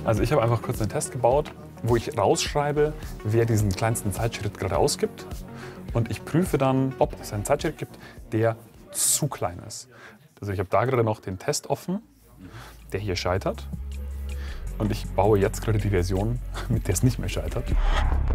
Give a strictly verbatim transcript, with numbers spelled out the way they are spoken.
Also ich habe einfach kurz einen Test gebaut, wo ich rausschreibe, wer diesen kleinsten Zeitschritt gerade ausgibt. Und ich prüfe dann, ob es einen Zeitschritt gibt, der zu klein ist. Also ich habe da gerade noch den Test offen, der hier scheitert. Und ich baue jetzt gerade die Version, mit der es nicht mehr scheitert.